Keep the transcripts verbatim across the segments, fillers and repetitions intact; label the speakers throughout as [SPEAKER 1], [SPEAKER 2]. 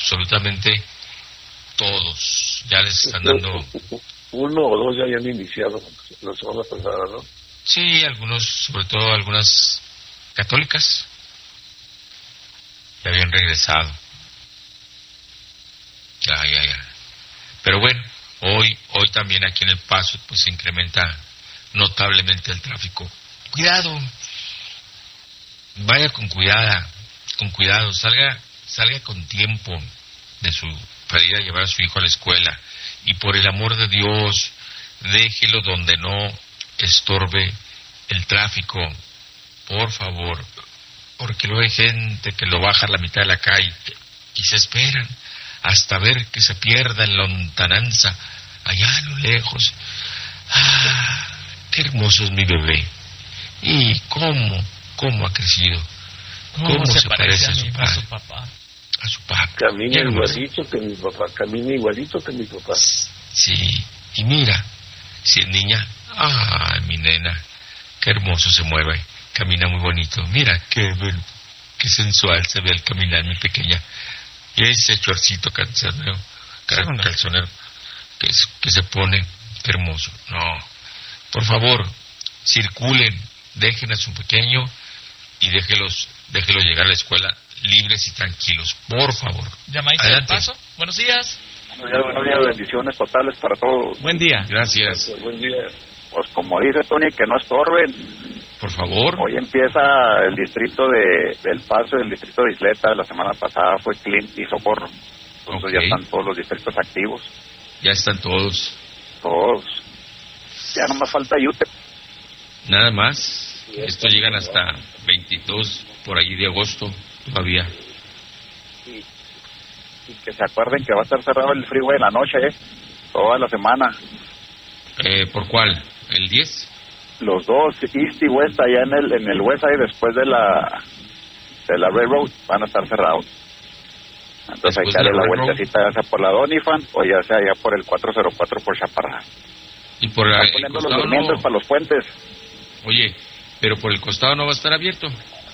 [SPEAKER 1] absolutamente todos. Ya les están dando...
[SPEAKER 2] Uno o dos ya habían iniciado la semana pasada, ¿no?
[SPEAKER 1] Sí, algunos, sobre todo algunas católicas, ya habían regresado. Ya, ya, ya. Pero bueno, hoy, hoy también aquí en El Paso, pues se incrementa notablemente el tráfico. Cuidado, vaya con cuidado, con cuidado, salga, salga con tiempo de su, para ir a llevar a su hijo a la escuela. Y por el amor de Dios, déjelo donde no estorbe el tráfico, por favor, porque luego hay gente que lo baja a la mitad de la calle y se esperan hasta ver que se pierda en lontananza, allá a lo lejos. ¡Ah! ¡Qué hermoso es mi bebé! Y cómo, cómo ha crecido,
[SPEAKER 3] cómo,
[SPEAKER 1] cómo
[SPEAKER 3] se,
[SPEAKER 1] se
[SPEAKER 3] parece,
[SPEAKER 1] parece a su,
[SPEAKER 3] a, mi, a su papá.
[SPEAKER 1] A su papá.
[SPEAKER 2] Camina igualito que mi papá, camina igualito que mi papá.
[SPEAKER 1] Sí, y mira, si es niña, ¡ay, mi nena! ¡Qué hermoso se mueve! Camina muy bonito. Mira, qué, qué sensual se ve al caminar, mi pequeña. Y ese chorcito calzonero, calzonero que, es, que se pone, qué hermoso. No, por favor, circulen, dejen a su pequeño y déjelos, déjelos llegar a la escuela libres y tranquilos, por favor.
[SPEAKER 3] Llamadita del Paso, buenos días.
[SPEAKER 4] Buenos días, buenos días, bendiciones totales para todos.
[SPEAKER 3] Buen día.
[SPEAKER 1] Gracias.
[SPEAKER 2] Gracias. Buen día.
[SPEAKER 4] Pues como dice Tony, que no estorben.
[SPEAKER 1] Por favor.
[SPEAKER 4] Hoy empieza el distrito de del Paso, el distrito de Isleta. La semana pasada fue Clint y Socorro. Entonces
[SPEAKER 1] Okay.
[SPEAKER 4] ya están todos los distritos activos.
[SPEAKER 1] Ya están todos.
[SPEAKER 4] Todos. Ya no más falta Utep.
[SPEAKER 1] Nada más. Esto llegan hasta veintidós por allí de agosto todavía.
[SPEAKER 4] Y, y que se acuerden que va a estar cerrado el freeway en la noche, ¿eh? Toda la semana.
[SPEAKER 1] Eh, ¿Por cuál? ¿El diez?
[SPEAKER 4] Los dos, East y West, allá en el en el West Side, después de la de la Railroad, van a estar cerrados. Entonces hay que darle la, la vueltecita, ya sea por la Doniphan o ya sea allá por el cuatro cero cuatro por Chaparral.
[SPEAKER 1] Y por la,
[SPEAKER 4] Están poniendo los durmientes no... para los puentes.
[SPEAKER 1] Oye, pero por el costado no va a estar abierto.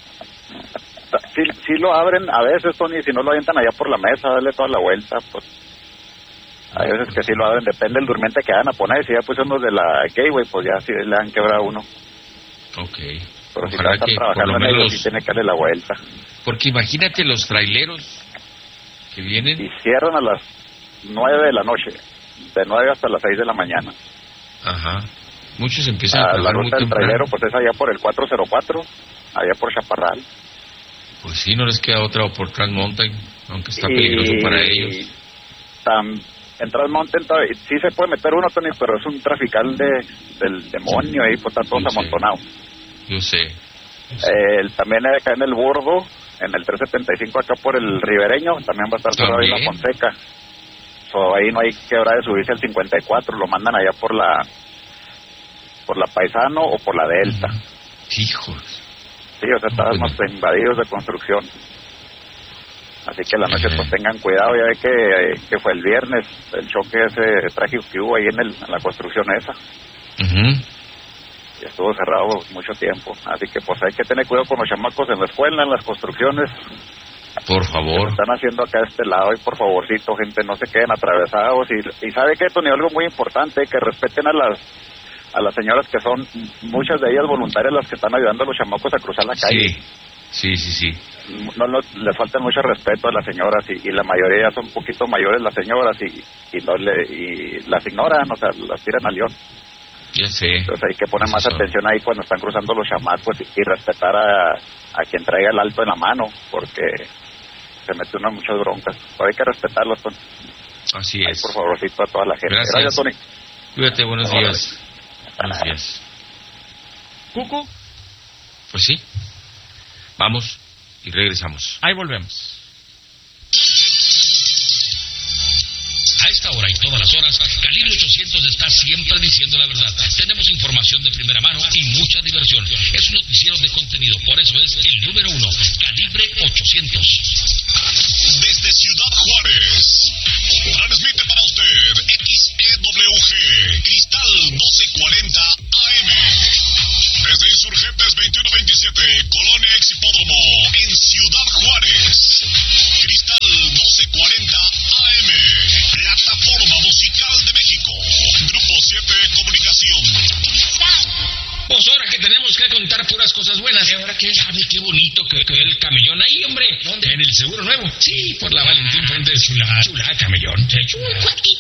[SPEAKER 4] Sí, sí lo abren a veces, Tony, si no lo avientan allá por la mesa, darle toda la vuelta, pues. Hay veces que sí lo abren, depende del durmiente que van a poner. Si ya pusieron los de la Gateway, pues ya sí le han quebrado uno.
[SPEAKER 1] Ok.
[SPEAKER 4] Pero si están trabajando en ellos, sí tiene que darle la vuelta.
[SPEAKER 1] Porque imagínate los traileros que vienen.
[SPEAKER 4] Y cierran a las nueve de la noche, de nueve hasta las seis de la mañana.
[SPEAKER 1] Ajá. Muchos empiezan
[SPEAKER 4] a
[SPEAKER 1] a
[SPEAKER 4] la ruta
[SPEAKER 1] del
[SPEAKER 4] trailero, pues es allá por el cuatro cero cuatro, allá por Chaparral.
[SPEAKER 1] Pues sí, no les queda otra, o por Trans Mountain, aunque está peligroso y... para ellos.
[SPEAKER 4] Tam... En Trans Mountain sí se puede meter uno, Tony, pero es un trafical de del demonio ahí, pues está todo amontonado.
[SPEAKER 1] Yo sé. Yo sé.
[SPEAKER 4] Eh, también acá en el Bordo, en el tres setenta y cinco acá por el Ribereño, también va a estar cerrado ahí la Fonseca. So, ahí no hay que hora de subirse al cincuenta y cuatro, lo mandan allá por la por la Paisano o por la Delta.
[SPEAKER 1] Hijos.
[SPEAKER 4] Sí, o sea, estaban más invadidos de construcción. Así que la noche uh-huh. pues tengan cuidado, ya ve que, que fue el viernes el choque ese trágico que hubo ahí en, el, en la construcción esa.
[SPEAKER 1] Uh-huh.
[SPEAKER 4] Y estuvo cerrado mucho tiempo, así que pues hay que tener cuidado con los chamacos en la escuela, en las construcciones.
[SPEAKER 1] Por favor.
[SPEAKER 4] Lo están haciendo acá a este lado y por favorcito, gente, no se queden atravesados. Y, y sabe que, Tony, algo muy importante, que respeten a las a las señoras que son, muchas de ellas voluntarias, las que están ayudando a los chamacos a cruzar la calle.
[SPEAKER 1] Sí, sí, sí, sí.
[SPEAKER 4] No, no les falta mucho respeto a las señoras y, y la mayoría son un poquito mayores las señoras y y, no le, y las ignoran, o sea, las tiran al león.
[SPEAKER 1] Ya sé.
[SPEAKER 4] Entonces hay que poner más atención ahí cuando están cruzando los chamacos y, y respetar a, a quien traiga el alto en la mano, porque se mete uno en muchas broncas. Pero hay que respetarlos, Tony.
[SPEAKER 1] Así
[SPEAKER 4] ahí,
[SPEAKER 1] es.
[SPEAKER 4] por favorcito a toda la gente.
[SPEAKER 1] Gracias,
[SPEAKER 4] Gracias Tony.
[SPEAKER 1] Cuídate, buenos
[SPEAKER 4] Hola.
[SPEAKER 1] días. Buenos días.
[SPEAKER 3] Cucu.
[SPEAKER 1] Pues sí. Vamos y regresamos.
[SPEAKER 3] Ahí volvemos.
[SPEAKER 5] A esta hora y todas las horas, Calibre ochocientos está siempre diciendo la verdad. Tenemos información de primera mano y mucha diversión. Es un noticiero de contenido, por eso es el número uno, Calibre ochocientos.
[SPEAKER 6] Desde Ciudad Juárez, transmite para usted X E W G, Cristal doce cuarenta A M. Desde Insurgentes veintiuno veintisiete, Colonia Ex Hipódromo, en Ciudad Juárez. Cristal doce cuarenta
[SPEAKER 5] ahora que tenemos que contar puras cosas buenas. ¿Y ahora qué? ¿Sabe qué bonito que quedó el camellón ahí, hombre? ¿Dónde? En el Seguro Nuevo. Sí, por la Valentín Fuentes. Chula, chula, camellón. Chula.